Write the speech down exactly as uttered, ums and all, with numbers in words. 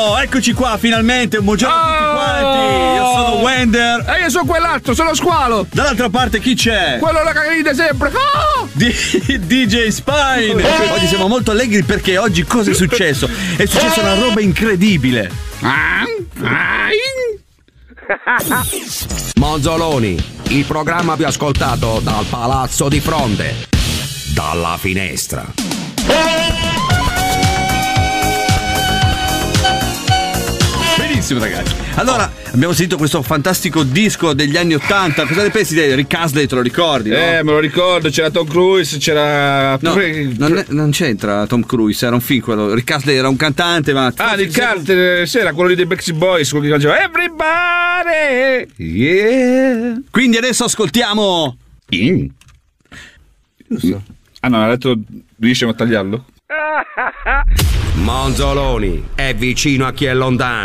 Buongiorno, eccoci qua finalmente, un buongiorno oh! a tutti quanti. Io sono Wender. E io sono quell'altro, sono Squalo. Dall'altra parte chi c'è? Quello la cagride sempre. Oh! D J Spine. Oh! Oggi siamo molto allegri perché oggi cosa è successo? È successa una roba incredibile. Monzoloni, il programma più ascoltato dal palazzo di fronte, dalla finestra. Benissimo ragazzi. Allora, abbiamo sentito questo fantastico disco degli anni Ottanta. Cosa ne pensi di Rick Astley? Te lo ricordi? No? Eh, me lo ricordo, c'era Tom Cruise, c'era. No, non, è, non c'entra Tom Cruise, era un film quello. Rick Astley era un cantante, ma. Ah, Rick Astley, sì, era quello lì dei Backstreet Boys, quello che faceva Everybody! Yeah! Quindi adesso ascoltiamo. Mm. Non so. Ah no, ha detto riesciamo a tagliarlo? Monzoloni è vicino a chi è lontano.